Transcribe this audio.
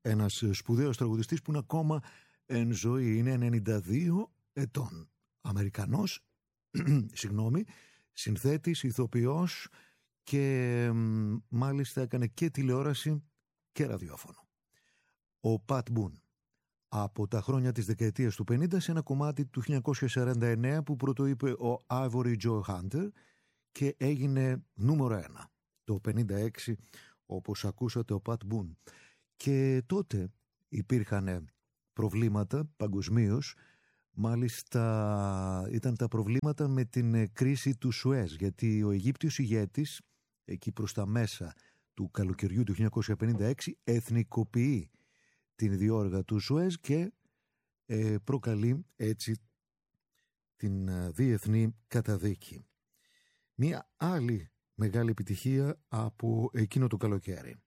ένας σπουδαίος τραγουδιστής που είναι ακόμα εν ζωή, είναι 92 ετών. Αμερικανός, συνθέτης, ηθοποιός και μάλιστα έκανε και τηλεόραση και ραδιόφωνο. Ο Πατ Μπουν, από τα χρόνια της δεκαετίας του 50 σε ένα κομμάτι του 1949 που πρωτοείπε ο Ivory Joe Hunter και έγινε νούμερο 1 το 56, όπως ακούσατε, ο Πατ Μπουν. Και τότε υπήρχαν προβλήματα παγκοσμίως. Μάλιστα ήταν τα προβλήματα με την κρίση του Σουέζ, γιατί ο Αιγύπτιος ηγέτης εκεί προς τα μέσα του καλοκαιριού του 1956 εθνικοποιεί την διόρυγα του Σουέζ και προκαλεί έτσι την διεθνή καταδίκη. Μία άλλη μεγάλη επιτυχία από εκείνο το καλοκαίρι.